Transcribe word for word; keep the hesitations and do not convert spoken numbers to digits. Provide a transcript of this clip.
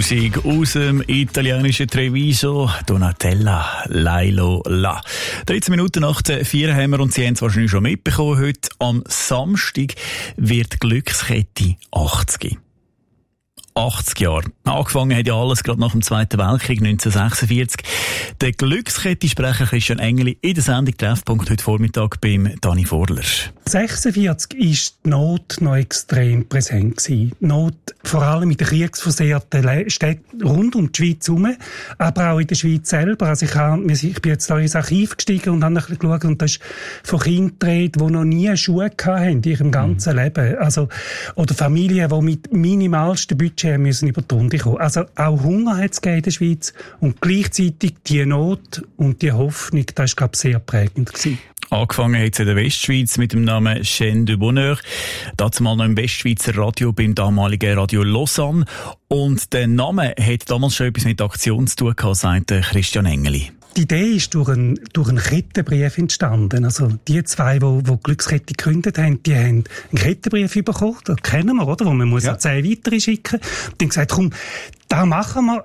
Musik aus dem italienischen Treviso, Donatella, Lailo La. dreizehn Minuten nach der vier haben wir, und Sie haben es wahrscheinlich schon mitbekommen, heute am Samstag wird die Glückskette achtzig. achtzig Jahre. Angefangen hat ja alles gerade nach dem Zweiten Weltkrieg neunzehnhundertsechsundvierzig. Der Glückskette-Sprecher Christian Engeli in der Sendung Treffpunkt heute Vormittag beim Dani Vorler. sechsundvierzig war die Not noch extrem präsent gewesen. Die Not vor allem in den kriegsversehrten Städten rund um die Schweiz herum, aber auch in der Schweiz selber. Also ich, habe, ich bin jetzt da ins Archiv gestiegen und habe ein bisschen geschaut, und das ist von Kindern die Rede, die noch nie Schuhe hatten in ihrem ganzen mhm. Leben. Also, oder Familien, die mit minimalstem Budget müssen über die Runde kommen. Also auch Hunger hat es in der Schweiz, und gleichzeitig die Not und die Hoffnung, das war, glaube ich, sehr prägend gewesen. Angefangen hat es in der Westschweiz mit dem Namen Chaîne de Bonheur. Dazu mal noch im Westschweizer Radio beim damaligen Radio Lausanne. Und der Name hat damals schon etwas mit Aktion zu tun gehabt, sagt Christian Engeli. Die Idee ist durch einen, durch einen Kettenbrief entstanden. Also die zwei, die, die Glückskette gegründet haben, die haben einen Kettenbrief bekommen, das kennen wir, oder? Wo man muss ja zehn weitere schicken. Die haben gesagt, komm, da machen wir